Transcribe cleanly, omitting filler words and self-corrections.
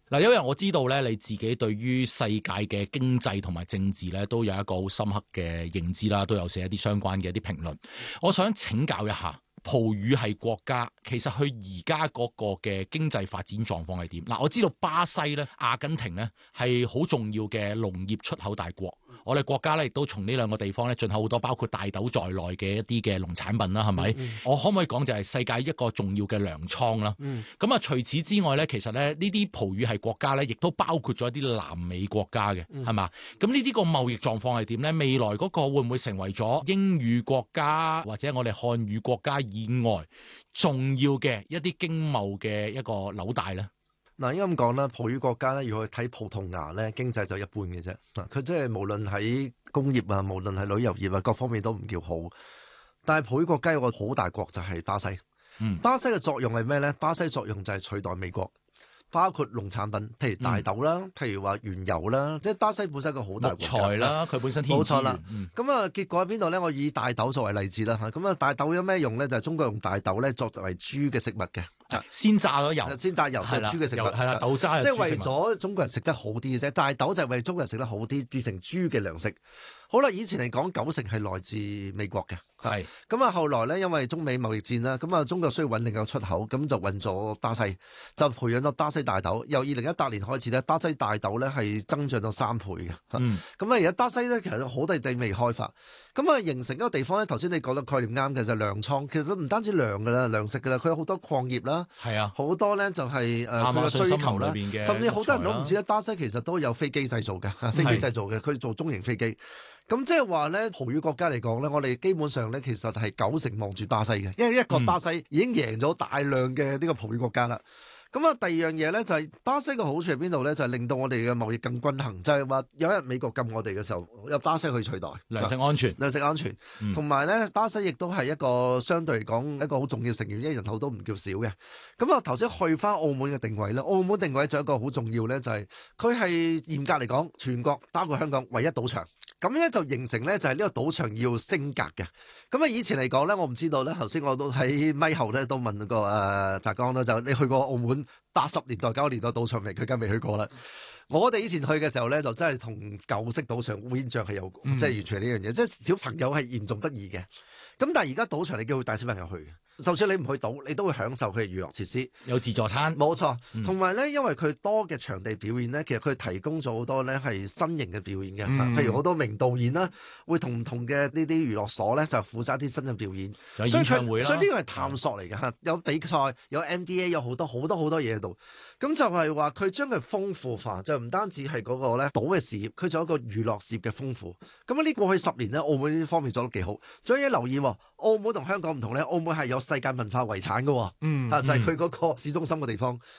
嗱，因為我知道咧，你自己對於世界嘅經濟同埋政治咧，都有一個好深刻嘅認知啦，都有寫一啲相關嘅一啲評論。我想請教一下，葡語系國家其實佢而家嗰個嘅經濟發展狀況係點？嗱，我知道巴西咧、阿根廷咧係好重要嘅農業出口大國，我哋國家咧亦都從呢兩個地方咧進口好多包括大豆在內嘅一啲嘅農產品啦，係咪？我可唔可以講就係世界一個重要嘅糧倉啦？咁啊，除此之外咧，其實咧呢啲葡語系國家咧，亦都包括咗一啲南美國家嘅，係嘛？咁呢啲個貿易狀況係點咧？未來嗰個會唔會成為咗英語國家或者我哋漢語國家以外重要嘅一啲經貿嘅一個紐帶咧？ 嗱，應該咁講啦，葡語國家咧，如果去睇葡萄牙咧，經濟就一般嘅啫。佢即係無論喺工業啊，無論係旅遊業啊，各方面都唔叫好。但係葡語國家有個好大國就係巴西。巴西嘅作用係咩咧？巴西作用就係取代美國。包括農產品，譬如大豆啦，譬如話原油啦，即係巴西本身一個好大國家。 木材啦，佢本身天然資源。冇錯啦。 咁啊，結果喺邊度咧？我以大豆作為例子啦嚇。咁啊，大豆有咩用咧？就係中國用大豆咧作為豬嘅食物嘅。 先炸咗油， 先炸油就係豬嘅食物。 係啦，豆渣即係為咗中國人食得好啲嘅啫。大豆就係為中國人食得好啲，變成豬嘅糧食。好啦，以前嚟講90%係來自美國嘅。 係咁啊，後來咧，因為中美貿易戰啦，咁啊，中國需要穩定嘅出口，咁就揾咗巴西，就培養咗巴西大豆。由2018年開始咧，巴西大豆咧係增長咗3倍嘅。咁啊，而家巴西咧其實好多地未開發，咁啊形成一個地方咧。頭先你講得概念啱嘅就係糧倉，其實唔單止糧噶啦，糧食噶啦，佢有好多礦業啦，係啊，好多咧就係佢嘅需求啦，甚至好多人都唔知咧，巴西其實都有飛機製造嘅，飛機製造嘅，佢做中型飛機。咁即係話咧，葡語國家嚟講咧，我哋基本上咧其實係90%望住巴西嘅，因為一個巴西已經贏咗大量嘅呢個葡語國家啦。咁啊，第二樣嘢咧就係巴西嘅好處係邊度咧？就係令到我哋嘅貿易更均衡，就係話有一日美國禁我哋嘅時候，有巴西去取代糧食安全， 糧食安全，同埋咧巴西亦都係一個相對嚟講一個好重要成員，因為人口都唔叫少嘅。咁啊，頭先去翻澳門嘅定位咧，澳門定位仲有一個好重要咧，就係佢係嚴格嚟講全國包括香港唯一賭場。咁咧就形成咧就係呢個賭場要升格嘅。咁啊以前嚟講咧，我唔知道咧。頭先我都喺咪後咧都問過澤江啦，就你去過澳門80年代90年代賭場未？佢梗係未去過啦。我哋以前去嘅時候咧，就真係同舊式賭場烏煙瘴氣有，即係完全係呢樣嘢。即係小朋友係嚴重得意嘅。咁但係而家賭場你叫佢帶小朋友去嘅。就算你唔去賭，你都會享受佢嘅娛樂設施， 有自助餐， 冇錯。同埋咧，因為佢多嘅場地表演咧，其實佢提供咗好多咧係新型嘅表演嘅。譬如好多名導演啦，會同唔同嘅呢啲娛樂所咧就負責一啲新嘅表演， 有演唱會啦。 所以呢個係探索嚟嘅嚇，有比賽，有 MDA， 有好多嘢喺度。咁就係話佢將佢豐富化，就唔單止係嗰個咧賭嘅事業，佢仲有一個娛樂事業嘅豐富。咁啊呢過去10年咧，澳門呢方面做得幾好。仲有嘢留意，澳門同香港唔同咧，澳門係有世界文化遺產嘅，就係佢嗰個市中心嘅地方，